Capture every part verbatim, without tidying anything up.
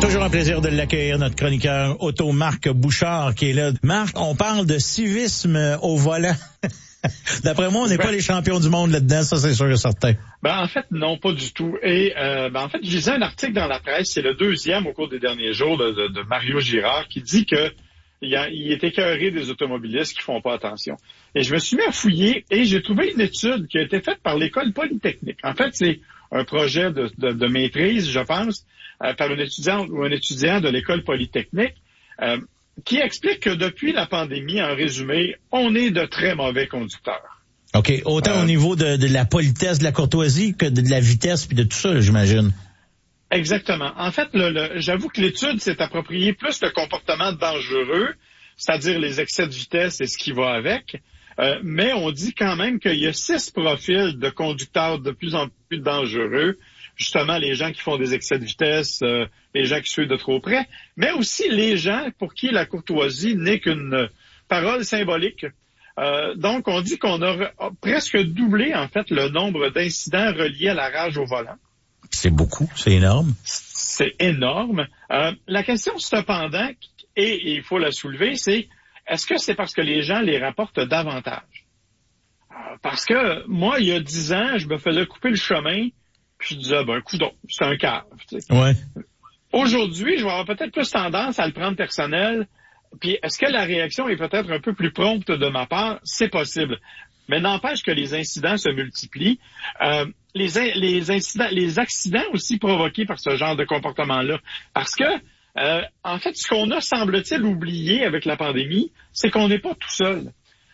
Toujours un plaisir de l'accueillir, notre chroniqueur auto Marc Bouchard qui est là. Marc, on parle de civisme au volant. D'après moi, on n'est ben, pas les champions du monde là-dedans, ça c'est sûr et certain. Ben en fait, non, pas du tout. Et euh, ben en fait, je lisais un article dans la presse, c'est le deuxième au cours des derniers jours de, de, de Mario Girard, qui dit que il, a, il est écœuré des automobilistes qui font pas attention. Et je me suis mis à fouiller et j'ai trouvé une étude qui a été faite par l'École polytechnique. En fait, c'est un projet de, de, de maîtrise, je pense, euh, par une étudiante ou un étudiant de l'École polytechnique, euh, qui explique que depuis la pandémie, en résumé, on est de très mauvais conducteurs. OK. Autant euh, au niveau de, de la politesse, de la courtoisie que de, de la vitesse puis de tout ça, là, j'imagine. Exactement. En fait, le, le, j'avoue que l'étude s'est appropriée plus le comportement dangereux, c'est-à-dire les excès de vitesse et ce qui va avec. Euh, mais on dit quand même qu'il y a six profils de conducteurs de plus en plus dangereux. Justement, les gens qui font des excès de vitesse, euh, les gens qui suivent de trop près, mais aussi les gens pour qui la courtoisie n'est qu'une parole symbolique. Euh, donc, on dit qu'on a presque doublé, en fait, le nombre d'incidents reliés à la rage au volant. C'est beaucoup, c'est énorme. C'est énorme. Euh, la question, cependant, et il faut la soulever, c'est est-ce que c'est parce que les gens les rapportent davantage? Euh, parce que moi, il y a dix ans, je me faisais couper le chemin, puis je disais, ben, coudonc, c'est un cave. Tu sais. Ouais. Aujourd'hui, je vais avoir peut-être plus tendance à le prendre personnel. Puis est-ce que la réaction est peut-être un peu plus prompte de ma part? C'est possible. Mais n'empêche que les incidents se multiplient. Euh, les, in- les incidents, les accidents aussi provoqués par ce genre de comportement-là. Parce que, euh, en fait, ce qu'on a, semble-t-il, oublié avec la pandémie, c'est qu'on n'est pas tout seul.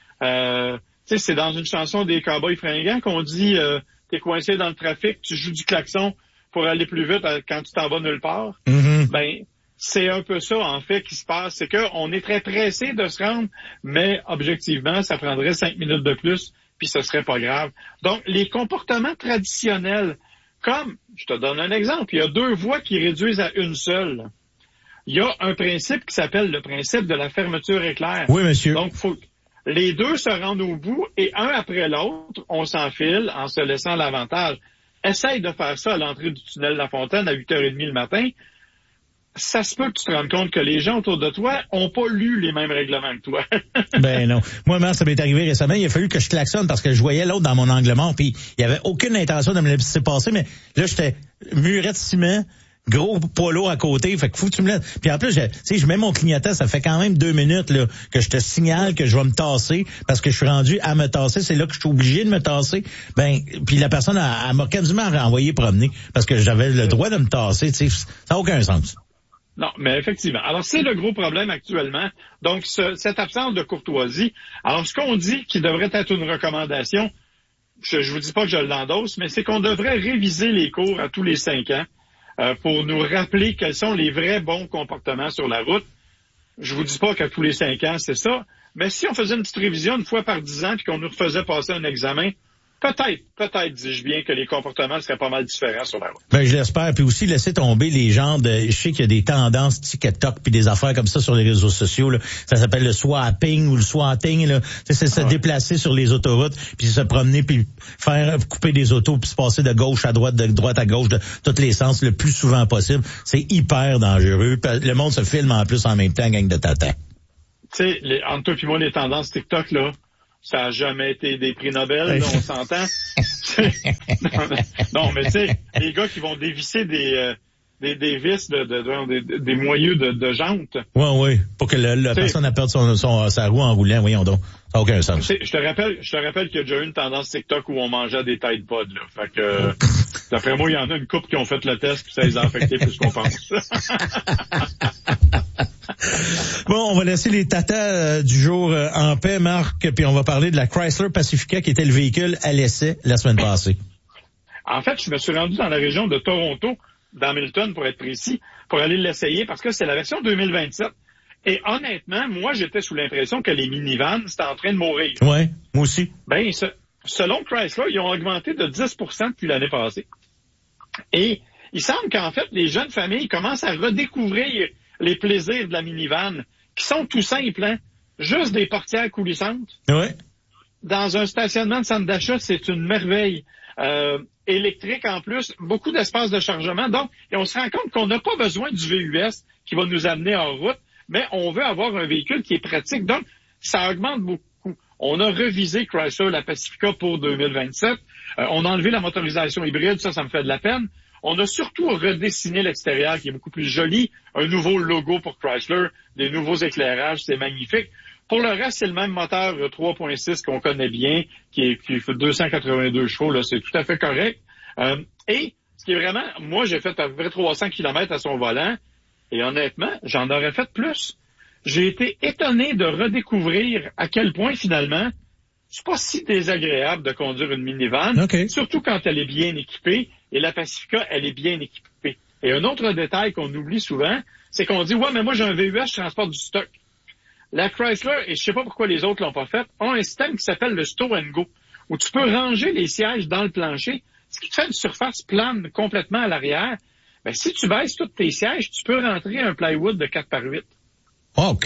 Euh, tu sais, c'est dans une chanson des Cowboys fringants qu'on dit euh, t'es coincé dans le trafic, tu joues du klaxon pour aller plus vite quand tu t'en vas nulle part. Mm-hmm. Ben, c'est un peu ça, en fait, qui se passe. C'est qu'on est très pressé de se rendre, mais objectivement, ça prendrait cinq minutes de plus, puis ce serait pas grave. Donc, les comportements traditionnels, comme, je te donne un exemple, il y a deux voies qui réduisent à une seule. Il y a un principe qui s'appelle le principe de la fermeture éclair. Oui, monsieur. Donc, faut les deux se rendent au bout et un après l'autre, on s'enfile en se laissant l'avantage. Essaye de faire ça à l'entrée du tunnel de la Fontaine à huit heures trente le matin. Ça se peut que tu te rendes compte que les gens autour de toi ont pas lu les mêmes règlements que toi. Ben non. Moi, moi, ça m'est arrivé récemment. Il a fallu que je klaxonne parce que je voyais l'autre dans mon angle mort, puis il y avait aucune intention de me laisser passer, mais là, j'étais muret de ciment, gros poids lourd à côté, fait que faut que tu me laisses. Puis en plus, tu sais, je mets mon clignotant, ça fait quand même deux minutes là que je te signale que je vais me tasser parce que je suis rendu à me tasser. C'est là que je suis obligé de me tasser. Ben, puis la personne a, a m'a quasiment renvoyé promener parce que j'avais le droit de me tasser. Tu sais, ça n'a aucun sens. Non, mais effectivement. Alors, c'est le gros problème actuellement. Donc, ce, cette absence de courtoisie. Alors, ce qu'on dit qui devrait être une recommandation, je ne vous dis pas que je l'endosse, mais c'est qu'on devrait réviser les cours à tous les cinq ans euh, pour nous rappeler quels sont les vrais bons comportements sur la route. Je vous dis pas qu'à tous les cinq ans, c'est ça. Mais si on faisait une petite révision une fois par dix ans puis qu'on nous refaisait passer un examen, Peut-être, peut-être, dis-je bien, que les comportements seraient pas mal différents sur la route. Ben, je l'espère. Puis aussi, laisser tomber les gens de... Je sais qu'il y a des tendances TikTok puis des affaires comme ça sur les réseaux sociaux, là. Ça s'appelle le swapping ou le swatting, là. C'est, c'est se ah ouais. déplacer sur les autoroutes puis se promener puis faire couper des autos puis se passer de gauche à droite, de droite à gauche, de tous les sens le plus souvent possible. C'est hyper dangereux. Le monde se filme en plus en même temps, gang de tata. Tu sais, les, entre toi et moi, les tendances TikTok, là, ça n'a jamais été des prix Nobel, là, on s'entend. non, mais, non, mais tu sais, les gars qui vont dévisser des, euh, des, des vis, de, de, de, des, des moyeux de, de jantes. Oui, oui, pour que le, la personne ait perdu son, son, sa roue en roulant, voyons donc. Ça n'a aucun sens. Je te rappelle, je te rappelle qu'il y a déjà eu une tendance TikTok où on mangeait des Tide Pods, là. Fait que, euh, d'après moi, il y en a une couple qui ont fait le test puis ça les a affectés plus qu'on pense. Bon, on va laisser les tatas euh, du jour euh, en paix, Marc, puis on va parler de la Chrysler Pacifica qui était le véhicule à l'essai la semaine passée. En fait, je me suis rendu dans la région de Toronto, d'Hamilton pour être précis, pour aller l'essayer parce que c'est la version deux mille vingt-sept. Et honnêtement, moi, j'étais sous l'impression que les minivans, c'était en train de mourir. Ouais, moi aussi. Ben, ce, selon Chrysler, ils ont augmenté de dix pour cent depuis l'année passée. Et il semble qu'en fait, les jeunes familles commencent à redécouvrir les plaisirs de la minivan, qui sont tout simples, hein? Juste des portières coulissantes. Ouais. Dans un stationnement de centre d'achat, c'est une merveille. Euh, électrique en plus, beaucoup d'espace de chargement. Donc, et on se rend compte qu'on n'a pas besoin du V U S qui va nous amener en route, mais on veut avoir un véhicule qui est pratique. Donc, ça augmente beaucoup. On a revisé Chrysler, la Pacifica pour deux mille vingt-sept. Euh, on a enlevé la motorisation hybride, ça, ça me fait de la peine. On a surtout redessiné l'extérieur qui est beaucoup plus joli. Un nouveau logo pour Chrysler, des nouveaux éclairages, c'est magnifique. Pour le reste, c'est le même moteur trois point six qu'on connaît bien, qui, est, qui fait deux cent quatre-vingt-deux chevaux, là, c'est tout à fait correct. Euh, et ce qui est vraiment, moi, j'ai fait à peu près trois cents kilomètres à son volant, et honnêtement, j'en aurais fait plus. J'ai été étonné de redécouvrir à quel point, finalement, c'est pas si désagréable de conduire une minivan, okay. Surtout quand elle est bien équipée, et la Pacifica, elle est bien équipée. Et un autre détail qu'on oublie souvent, c'est qu'on dit, ouais, mais moi, j'ai un V U S, je transporte du stock. La Chrysler, et je sais pas pourquoi les autres l'ont pas fait, ont un système qui s'appelle le Stow and Go, où tu peux ranger les sièges dans le plancher, ce qui te fait une surface plane complètement à l'arrière. Ben, si tu baisses tous tes sièges, tu peux rentrer un plywood de quatre par huit. OK.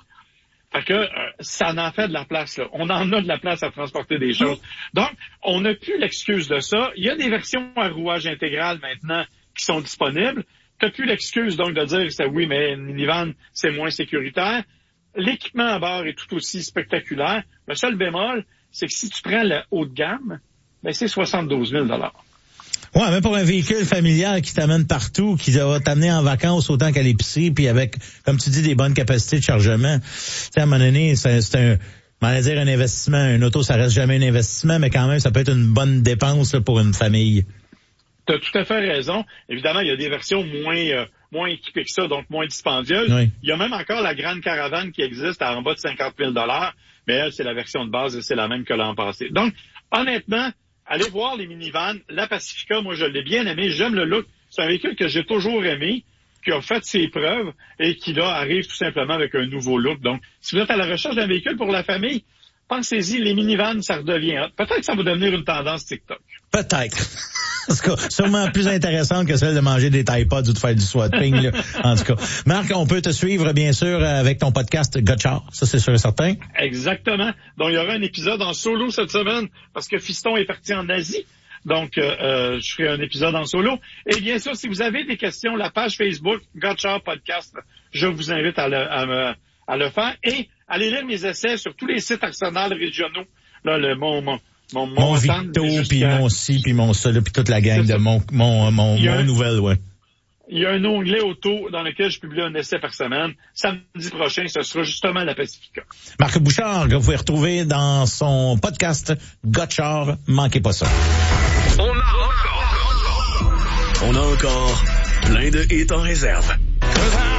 Fait que euh, ça en fait de la place, là. On en a de la place à transporter des choses. Donc, on n'a plus l'excuse de ça. Il y a des versions à rouage intégral maintenant qui sont disponibles. Tu n'as plus l'excuse donc de dire que oui, mais une minivan, c'est moins sécuritaire. L'équipement à bord est tout aussi spectaculaire. Le seul bémol, c'est que si tu prends le haut de gamme, ben c'est soixante-douze mille dollars. Ouais, mais pour un véhicule familial qui t'amène partout, qui va t'amener en vacances autant qu'à l'épicerie, puis avec, comme tu dis, des bonnes capacités de chargement. Tu sais, à un moment donné, c'est, c'est un, on va dire un investissement. Une auto, ça reste jamais un investissement, mais quand même, ça peut être une bonne dépense là, pour une famille. Tu as tout à fait raison. Évidemment, il y a des versions moins euh, moins équipées que ça, donc moins dispendieuses. Oui. Il y a même encore la grande caravane qui existe à en bas de cinquante mille dollars, mais elle, c'est la version de base et c'est la même que l'an passé. Donc, honnêtement, allez voir les minivans. La Pacifica, moi, je l'ai bien aimé. J'aime le look. C'est un véhicule que j'ai toujours aimé, qui a fait ses preuves et qui, là, arrive tout simplement avec un nouveau look. Donc, si vous êtes à la recherche d'un véhicule pour la famille, pensez-y, les minivans, ça redevient hot. Peut-être que ça va devenir une tendance TikTok. Peut-être. En tout cas, sûrement plus intéressante que celle de manger des Tide Pods ou de faire du swapping, là. En tout cas. Marc, on peut te suivre, bien sûr, avec ton podcast Gotchard. Ça, c'est sûr et certain. Exactement. Donc, il y aura un épisode en solo cette semaine parce que Fiston est parti en Asie. Donc, euh, je ferai un épisode en solo. Et bien sûr, si vous avez des questions, la page Facebook Gotchard Podcast, je vous invite à le, à, me, à le faire. Et allez lire mes essais sur tous les sites Arsenal régionaux. Là, le mon, mon Mon, mon, mon Victo, puis mon ci, puis mon ça, puis toute la gang de mon, mon, mon, mon un, nouvelle, ouais. Il y a un onglet auto dans lequel je publie un essai par semaine. Samedi prochain, ce sera justement la Pacifica. Marc Bouchard, que vous pouvez retrouver dans son podcast Gotchard. Manquez pas ça. On a encore, on a encore plein de hits en réserve.